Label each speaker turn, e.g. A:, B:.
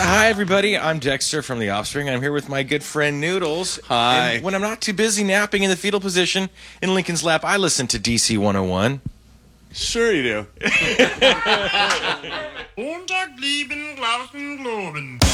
A: Hi, everybody. I'm Dexter from The Offspring. I'm here with my good friend Noodles.
B: Hi.
A: And when I'm not too busy napping in the fetal position in Lincoln's lap, I listen to DC 101.
B: Sure you do.
C: Montag, Lieben, Glauben, Globen.